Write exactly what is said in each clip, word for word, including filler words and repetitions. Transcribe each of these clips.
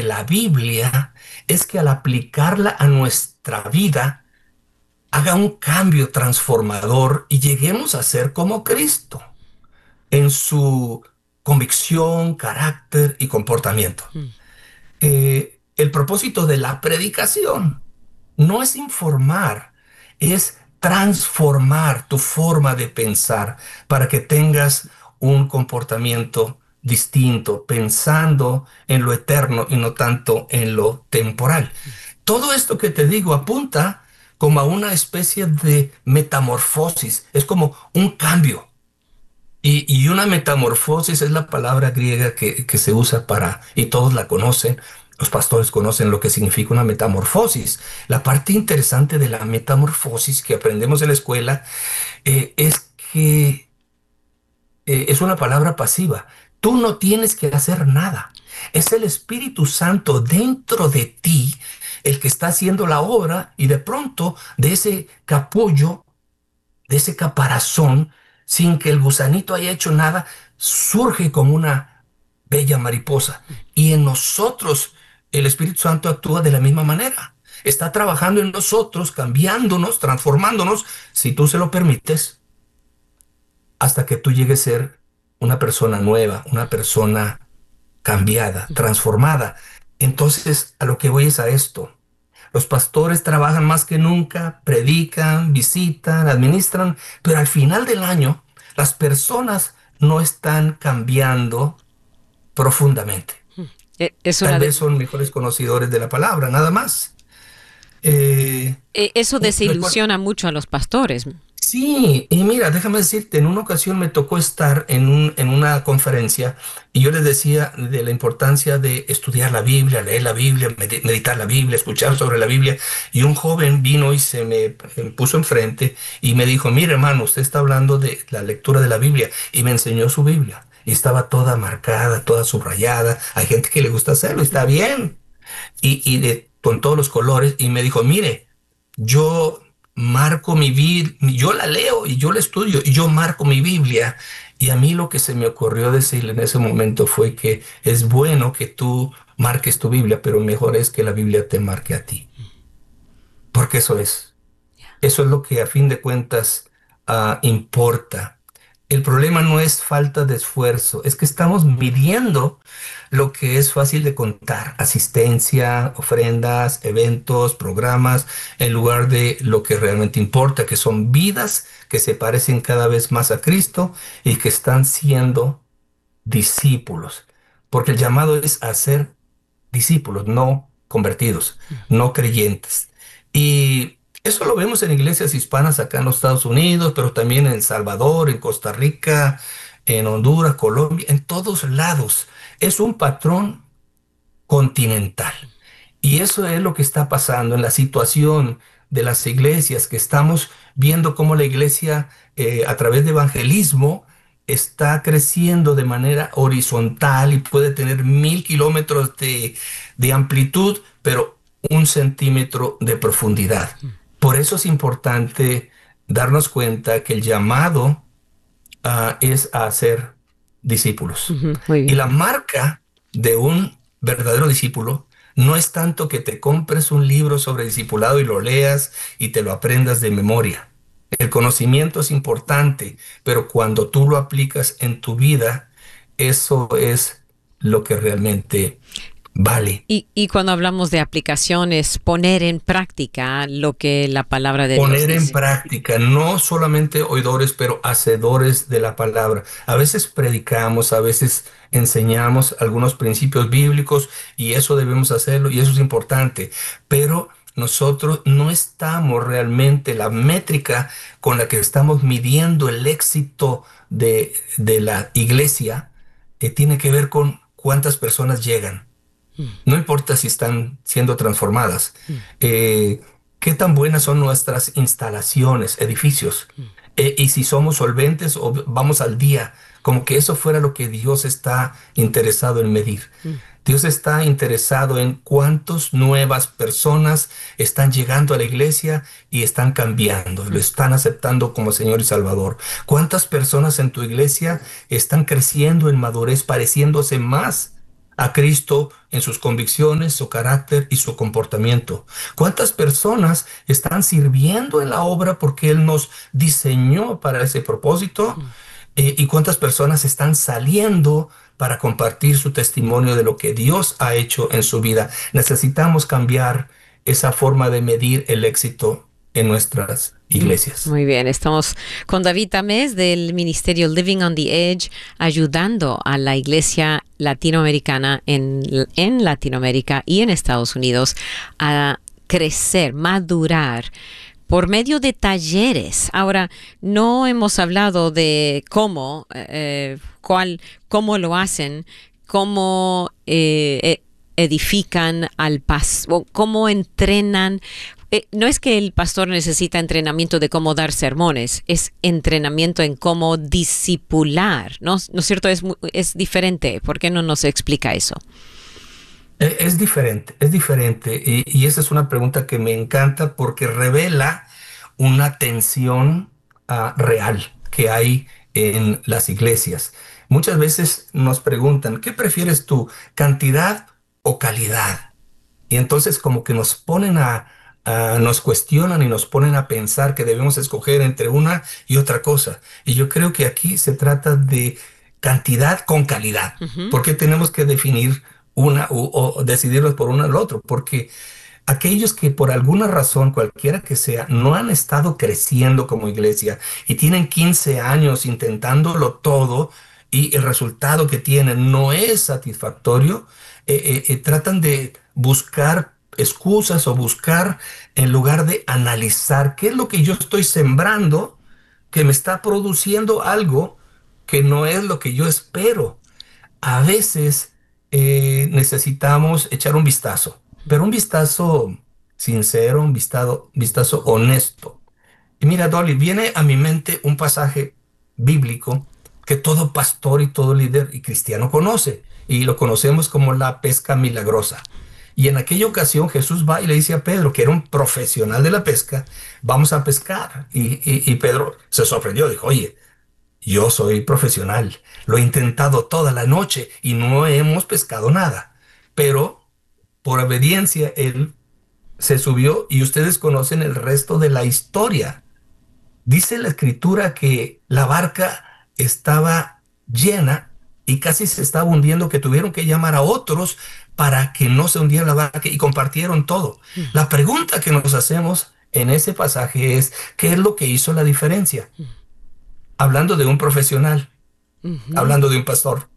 la Biblia es que al aplicarla a nuestra vida, haga un cambio transformador y lleguemos a ser como Cristo en su convicción, carácter y comportamiento. Mm. Eh, el propósito de la predicación no es informar, es transformar tu forma de pensar para que tengas un comportamiento distinto, pensando en lo eterno y no tanto en lo temporal. Todo esto que te digo apunta como a una especie de metamorfosis, es como un cambio. Y, y una metamorfosis es la palabra griega que, que se usa para, y todos la conocen, los pastores conocen lo que significa una metamorfosis. La parte interesante de la metamorfosis que aprendemos en la escuela eh, es que eh, es una palabra pasiva. Tú no tienes que hacer nada. Es el Espíritu Santo dentro de ti el que está haciendo la obra y de pronto de ese capullo, de ese caparazón, sin que el gusanito haya hecho nada, surge como una bella mariposa. Y en nosotros el Espíritu Santo actúa de la misma manera. Está trabajando en nosotros, cambiándonos, transformándonos, si tú se lo permites, hasta que tú llegues a ser una persona nueva, una persona cambiada, transformada. Entonces, a lo que voy es a esto. Los pastores trabajan más que nunca, predican, visitan, administran, pero al final del año las personas no están cambiando profundamente. E- Es Tal una de- vez son mejores conocedores de la palabra, nada más. Eh, e- eso recuerdo- desilusiona mucho a los pastores. Sí, y mira, déjame decirte, en una ocasión me tocó estar en un, en una conferencia y yo les decía de la importancia de estudiar la Biblia, leer la Biblia, medi- meditar la Biblia, escuchar sobre la Biblia. Y un joven vino y se me eh, puso enfrente y me dijo, mire hermano, usted está hablando de la lectura de la Biblia, y me enseñó su Biblia. Y estaba toda marcada, toda subrayada. Hay gente que le gusta hacerlo, está bien. Y, y de, con todos los colores, y me dijo, mire, yo marco mi Biblia, yo la leo y yo la estudio y yo marco mi Biblia. Y a mí lo que se me ocurrió decirle en ese momento fue que es bueno que tú marques tu Biblia, pero mejor es que la Biblia te marque a ti, porque eso es. Eso es lo que a fin de cuentas ah, importa. El problema no es falta de esfuerzo, es que estamos midiendo lo que es fácil de contar: asistencia, ofrendas, eventos, programas, en lugar de lo que realmente importa, que son vidas que se parecen cada vez más a Cristo y que están siendo discípulos. Porque el llamado es a ser discípulos, no convertidos, no creyentes. Y eso lo vemos en iglesias hispanas acá en los Estados Unidos, pero también en El Salvador, en Costa Rica, en Honduras, Colombia, en todos lados. Es un patrón continental. Y eso es lo que está pasando en la situación de las iglesias, que estamos viendo cómo la iglesia, eh, a través de evangelismo, está creciendo de manera horizontal y puede tener mil kilómetros de, de amplitud, pero un centímetro de profundidad. Por eso es importante darnos cuenta que el llamado, ah, es a hacer discípulos. Ujú, muy Y bien. la marca de un verdadero discípulo no es tanto que te compres un libro sobre discipulado y lo leas y te lo aprendas de memoria. El conocimiento es importante, pero cuando tú lo aplicas en tu vida, eso es lo que realmente vale. Y, y cuando hablamos de aplicaciones, poner en práctica lo que la palabra de Dios Poner en dice. práctica, no solamente oidores, pero hacedores de la palabra. A veces predicamos, a veces enseñamos algunos principios bíblicos y eso debemos hacerlo y eso es importante, pero nosotros no estamos realmente, la métrica con la que estamos midiendo el éxito de, de la iglesia, eh, tiene que ver con cuántas personas llegan. Mm, No importa si están siendo transformadas. mm, Eh, ¿Qué tan buenas son nuestras instalaciones, edificios? mm, Eh, y si somos solventes o vamos al día, como que eso fuera lo que Dios está interesado en medir. mm. Dios está interesado en cuántas nuevas personas están llegando a la iglesia y están cambiando, lo están aceptando como Señor y Salvador. ¿Cuántas personas en tu iglesia están creciendo en madurez, pareciéndose más a Cristo en sus convicciones, su carácter y su comportamiento. ¿Cuántas personas están sirviendo en la obra porque Él nos diseñó para ese propósito? Eh, ¿y cuántas personas están saliendo para compartir su testimonio de lo que Dios ha hecho en su vida? Necesitamos cambiar esa forma de medir el éxito en nuestras iglesias. Muy bien, estamos con David Tamés del ministerio Living on the Edge, ayudando a la iglesia latinoamericana en, en Latinoamérica y en Estados Unidos a crecer, madurar por medio de talleres. Ahora, no hemos hablado de cómo, eh, cuál, cómo lo hacen, cómo eh, edifican al pastor, cómo entrenan. Eh, no es que el pastor necesita entrenamiento de cómo dar sermones, es entrenamiento en cómo discipular, ¿no? ¿No es cierto? Es, es diferente. ¿Por qué no nos explica eso? Es diferente, es diferente. Y, y esa es una pregunta que me encanta porque revela una tensión uh, real que hay en las iglesias. Muchas veces nos preguntan, ¿qué prefieres tú, cantidad o calidad? Y entonces como que nos ponen a, a, nos cuestionan y nos ponen a pensar que debemos escoger entre una y otra cosa. Y yo creo que aquí se trata de cantidad con calidad. Uh-huh. ¿Por qué tenemos que definir una o, o decidirlos por uno al otro? Porque aquellos que por alguna razón, cualquiera que sea, no han estado creciendo como iglesia y tienen quince años intentándolo todo y el resultado que tienen no es satisfactorio, eh, eh, eh, tratan de buscar excusas o buscar en lugar de analizar qué es lo que yo estoy sembrando que me está produciendo algo que no es lo que yo espero. A veces eh, necesitamos echar un vistazo, pero un vistazo sincero, un vistazo, vistazo honesto. Y mira, Dolly, viene a mi mente un pasaje bíblico que todo pastor y todo líder y cristiano conoce, y lo conocemos como la pesca milagrosa. Y en aquella ocasión Jesús va y le dice a Pedro, que era un profesional de la pesca, vamos a pescar. Y, y, y Pedro se sorprendió, dijo, oye, yo soy profesional, lo he intentado toda la noche y no hemos pescado nada. Pero por obediencia él se subió y ustedes conocen el resto de la historia. Dice la escritura que la barca estaba llena y casi se estaba hundiendo, que tuvieron que llamar a otros para que no se hundiera la barca y compartieron todo. Mm. La pregunta que nos hacemos en ese pasaje es, ¿qué es lo que hizo la diferencia? Mm. Hablando de un profesional, uh-huh. hablando de un pastor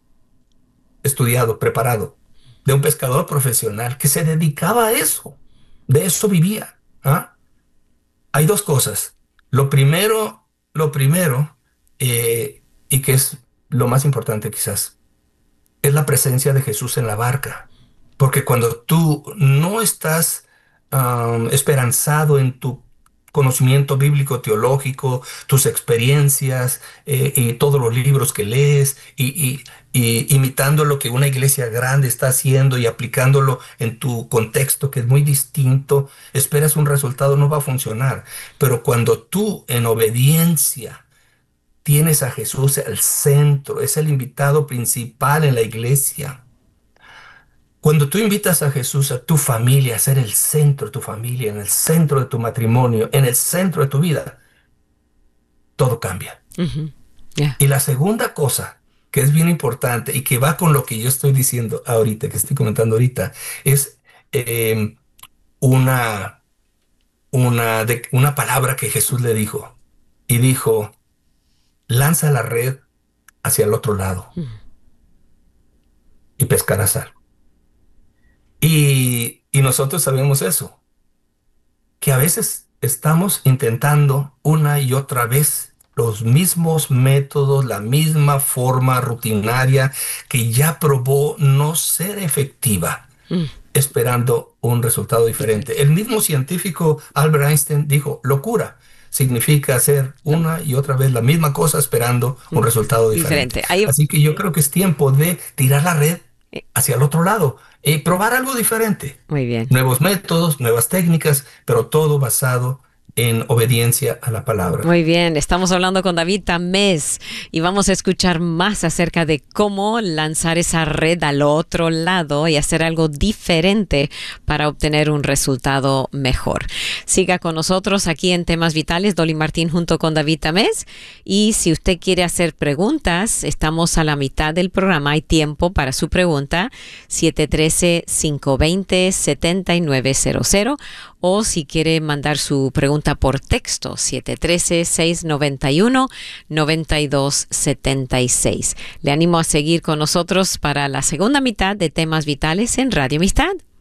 estudiado, preparado, de un pescador profesional que se dedicaba a eso, de eso vivía. ¿Ah? Hay dos cosas. Lo primero, lo primero, eh, y que es lo más importante quizás, es la presencia de Jesús en la barca. Porque cuando tú no estás um, esperanzado en tu conocimiento bíblico, teológico, tus experiencias eh, y todos los libros que lees y, y, y imitando lo que una iglesia grande está haciendo y aplicándolo en tu contexto que es muy distinto, esperas un resultado, no va a funcionar. Pero cuando tú en obediencia tienes a Jesús al centro, es el invitado principal en la iglesia. Cuando tú invitas a Jesús a tu familia, a ser el centro de tu familia, en el centro de tu matrimonio, en el centro de tu vida, todo cambia. Uh-huh. Yeah. Y la segunda cosa, que es bien importante y que va con lo que yo estoy diciendo ahorita, que estoy comentando ahorita, es eh, una, una, de, una palabra que Jesús le dijo. Y dijo, lanza la red hacia el otro lado uh-huh. y pescarás algo. Y, y nosotros sabemos eso, que a veces estamos intentando una y otra vez los mismos métodos, la misma forma rutinaria que ya probó no ser efectiva, mm. esperando un resultado diferente. El mismo científico Albert Einstein dijo, locura significa hacer una y otra vez la misma cosa esperando un mm. resultado diferente. diferente. Ahí... Así que yo creo que es tiempo de tirar la red hacia el otro lado y probar algo diferente. Muy bien. Nuevos métodos, nuevas técnicas, pero todo basado en obediencia a la palabra. Muy bien, estamos hablando con David Tamés y vamos a escuchar más acerca de cómo lanzar esa red al otro lado y hacer algo diferente para obtener un resultado mejor. Siga con nosotros aquí en Temas Vitales, Dolly Martín junto con David Tamés, y si usted quiere hacer preguntas, estamos a la mitad del programa, hay tiempo para su pregunta, siete uno tres, cinco dos cero, siete nueve cero cero, o si quiere mandar su pregunta por texto, siete uno tres, seis nueve uno, nueve dos siete seis. Le animo a seguir con nosotros para la segunda mitad de Temas Vitales en Radio Amistad.